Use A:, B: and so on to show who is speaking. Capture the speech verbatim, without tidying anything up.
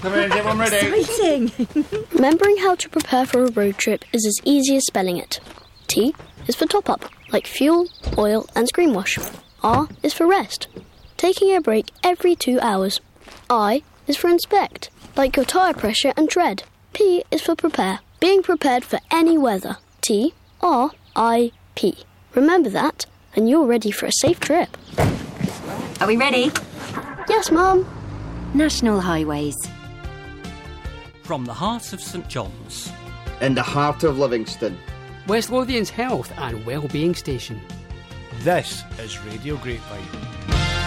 A: Come in, I'm ready.
B: Exciting!
C: Remembering how to prepare for a road trip is as easy as spelling it. T is for top-up, like fuel, oil and screen wash. R is for rest, taking a break every two hours. I is for inspect, like your tyre pressure and tread. P is for prepare, being prepared for any weather. T, R, I, P. Remember that, and you're ready for a safe trip.
B: Are we ready?
C: Yes, Mum.
B: National Highways.
D: From the heart of St John's.
E: In the heart of Livingston.
F: West Lothian's health and wellbeing station.
G: This is Radio Grapevine.